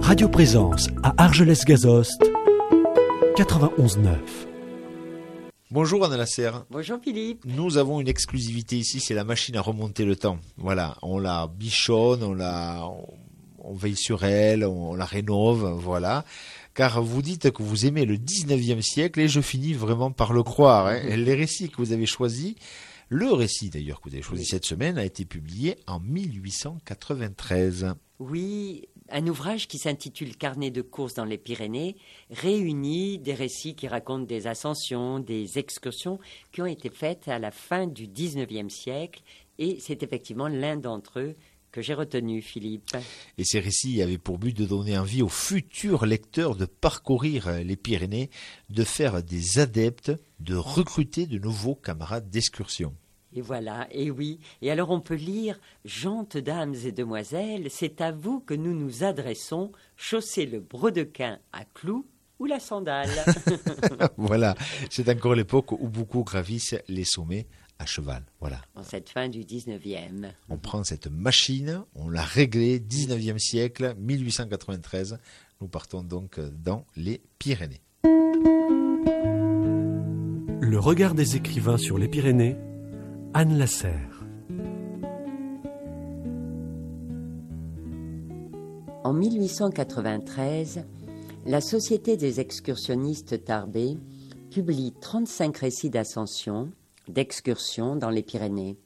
Radio Présence à Argelès-Gazost, 91.9. Bonjour Anna Lasserre. Bonjour Philippe. Nous avons une exclusivité ici, c'est la machine à remonter le temps. Voilà, on la bichonne, on veille sur elle, on la rénove, voilà. Car vous dites que vous aimez le 19e siècle et je finis vraiment par le croire. Les récits que vous avez choisis, le récit d'ailleurs que vous avez choisi cette semaine a été publié en 1893. Oui, un ouvrage qui s'intitule Carnet de course dans les Pyrénées réunit des récits qui racontent des ascensions, des excursions qui ont été faites à la fin du 19e siècle et c'est effectivement l'un d'entre eux que j'ai retenu, Philippe. Et ces récits avaient pour but de donner envie aux futurs lecteurs de parcourir les Pyrénées, de faire des adeptes, de recruter de nouveaux camarades d'excursion. Et voilà, et oui. Et alors on peut lire « Gentes dames et demoiselles, c'est à vous que nous nous adressons, chaussez le brodequin à clous ou la sandale. » Voilà, c'est encore l'époque où beaucoup gravissent les sommets à cheval, voilà. En cette fin du 19e. On prend cette machine, on l'a réglée, 19e siècle, 1893. Nous partons donc dans les Pyrénées. Le regard des écrivains sur les Pyrénées, Anne Lasserre. En 1893, la Société des excursionnistes Tarbé publie 35 récits d'ascension, d'excursions dans les Pyrénées.